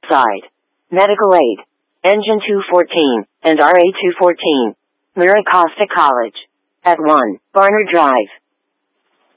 Side. Medical Aid. Engine 214, and RA 214. Miracosta College. At 1, Barnard Drive.